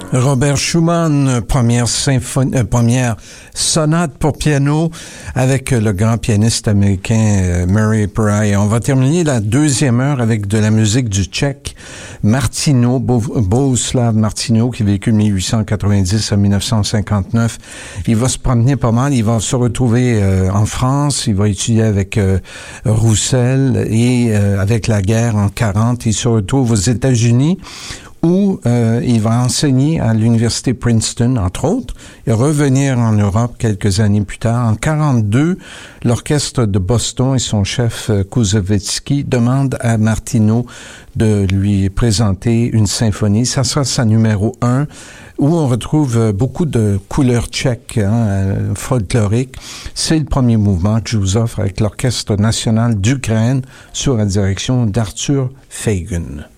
Robert Schumann, première sonate pour piano avec le grand pianiste américain Murray Pry. On va terminer la deuxième heure avec de la musique du Tchèque Martino, Bohuslav Martino, qui a vécu de 1890 à 1959. Il va se promener pas mal, il va se retrouver en France, il va étudier avec Roussel et avec la guerre en 40, il se retrouve aux États-Unis où il va enseigner à l'université Princeton, entre autres, et revenir en Europe quelques années plus tard. En 42, l'orchestre de Boston et son chef Kouzovetsky demandent à Martino de lui présenter une symphonie. Ça sera sa numéro 1, où on retrouve beaucoup de couleurs tchèques, folkloriques. C'est le premier mouvement que je vous offre avec l'Orchestre national d'Ukraine sous la direction d'Arthur Fagan.